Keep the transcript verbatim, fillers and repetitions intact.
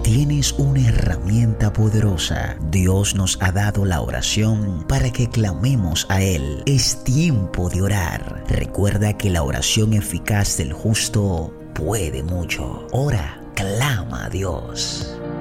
Tienes una herramienta poderosa. Dios nos ha dado la oración para que clamemos a Él. Es tiempo de orar. Recuerda que la oración eficaz del justo puede mucho. Ora, clama a Dios.